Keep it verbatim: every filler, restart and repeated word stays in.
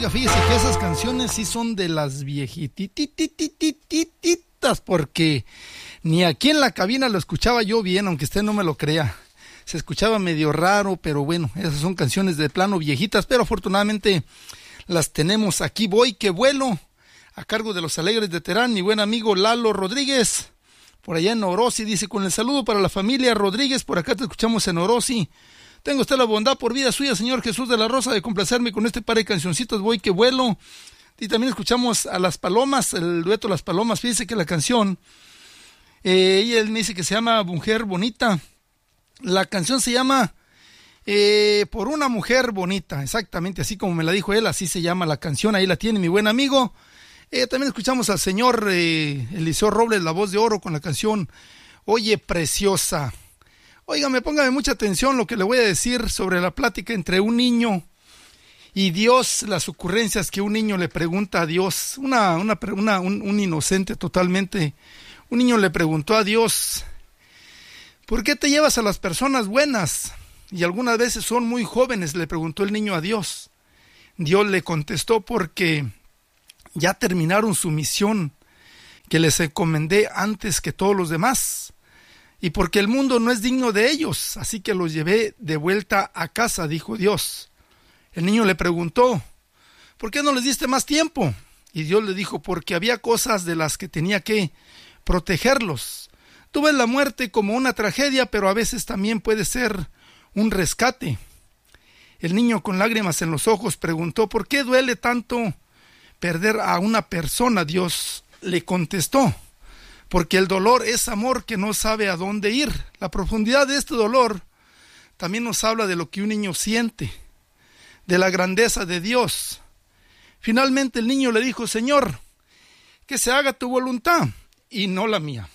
Oiga, fíjese que esas canciones sí son de las viejitititititititas, porque ni aquí en la cabina lo escuchaba yo bien, aunque usted no me lo crea. Se escuchaba medio raro, pero bueno, esas son canciones de plano viejitas, pero afortunadamente las tenemos aquí. Voy que vuelo, a cargo de los Alegres de Terán, mi buen amigo Lalo Rodríguez, por allá en Orosi, dice: con el saludo para la familia Rodríguez, por acá te escuchamos en Orosi. Tengo usted la bondad por vida suya, Señor Jesús de la Rosa, de complacerme con este par de cancioncitas, Voy que vuelo. Y también escuchamos a Las Palomas, el dueto Las Palomas. Fíjese que la canción, eh, ella me dice que se llama Mujer Bonita. La canción se llama eh, Por una mujer bonita, exactamente así como me la dijo él, así se llama la canción, ahí la tiene mi buen amigo. Eh, también escuchamos al señor eh, Eliseo Robles, la voz de oro, con la canción Oye Preciosa. Óigame, póngame mucha atención lo que le voy a decir sobre la plática entre un niño y Dios, las ocurrencias que un niño le pregunta a Dios. Una, una, una, un, un inocente totalmente, un niño le preguntó a Dios: ¿por qué te llevas a las personas buenas? Y algunas veces son muy jóvenes, le preguntó el niño a Dios. Dios le contestó: porque ya terminaron su misión que les encomendé antes que todos los demás. Y porque el mundo no es digno de ellos, así que los llevé de vuelta a casa, dijo Dios. El niño le preguntó: ¿por qué no les diste más tiempo? Y Dios le dijo: porque había cosas de las que tenía que protegerlos. Tú ves la muerte como una tragedia, pero a veces también puede ser un rescate. El niño, con lágrimas en los ojos, preguntó: ¿por qué duele tanto perder a una persona? Dios le contestó: porque el dolor es amor que no sabe a dónde ir. La profundidad de este dolor también nos habla de lo que un niño siente, de la grandeza de Dios. Finalmente el niño le dijo: Señor, que se haga tu voluntad y no la mía.